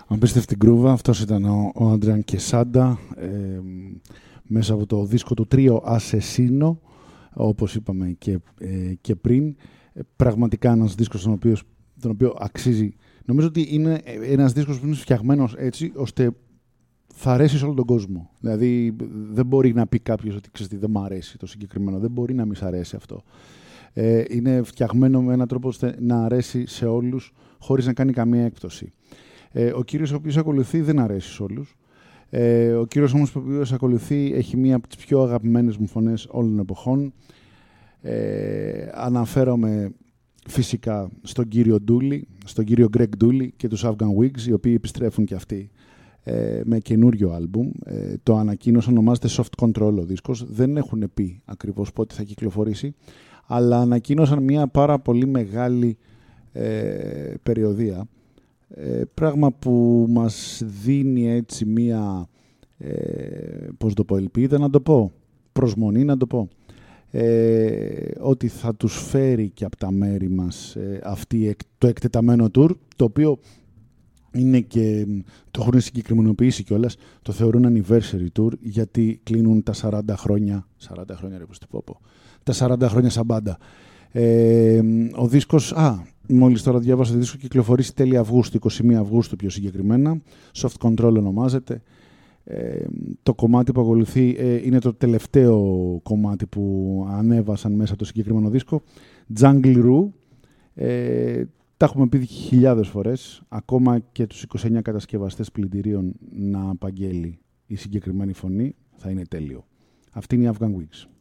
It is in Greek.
Απίστευτη γκρούβα. Αυτός ήταν ο Adrian Quesada, μέσα από το δίσκο του Trio Asesino, όπως είπαμε και πριν. Πραγματικά ένας δίσκος τον οποίο αξίζει. Νομίζω ότι είναι ένας δίσκος που είναι φτιαγμένος έτσι, ώστε θα αρέσει σε όλο τον κόσμο. Δηλαδή, δεν μπορεί να πει κάποιος ότι ξέρεις, δεν μου αρέσει το συγκεκριμένο. Δεν μπορεί να μη σ' αρέσει αυτό. Είναι φτιαγμένο με έναν τρόπο ώστε να αρέσει σε όλους, χωρίς να κάνει καμία έκπτωση. Ο κύριος ο οποίος ακολουθεί δεν αρέσει σε όλους. Ο κύριος όμως ο οποίος ακολουθεί έχει μία από τις πιο αγαπημένες μου φωνές όλων των εποχών. Αναφέρομαι φυσικά στον κύριο Ντούλι, στον κύριο Greg Dooley και τους Afghan Wigs, οι οποίοι επιστρέφουν και αυτοί με καινούριο άλμπουμ. Το ανακοίνωσαν, ονομάζεται Soft Control ο δίσκος. Δεν έχουν πει ακριβώς πότε θα κυκλοφορήσει, αλλά ανακοίνωσαν μια πάρα πολύ μεγάλη περιοδεία. Πράγμα που μας δίνει έτσι μια, πώς το πω, ελπίδα να το πω, προσμονή να το πω, ότι θα τους φέρει και από τα μέρη μας το εκτεταμένο tour, το οποίο είναι και, το έχουν συγκεκριμενοποιήσει κιόλας, το θεωρούν anniversary tour, γιατί κλείνουν τα 40 χρόνια ρε πως πω, τα 40 χρόνια σαν μπάντα. Ο δίσκος, μόλις τώρα διάβασα, το δίσκο κυκλοφορήσει τέλη Αυγούστου, 21 Αυγούστου πιο συγκεκριμένα. Soft Control ονομάζεται. Το κομμάτι που ακολουθεί είναι το τελευταίο κομμάτι που ανέβασαν μέσα από το συγκεκριμένο δίσκο. Jungle Roo. Τα έχουμε πει χιλιάδες φορές. Ακόμα και τους 29 κατασκευαστές πλυντηρίων να απαγγέλει η συγκεκριμένη φωνή θα είναι τέλειο. Αυτή είναι η Afghan Wigs.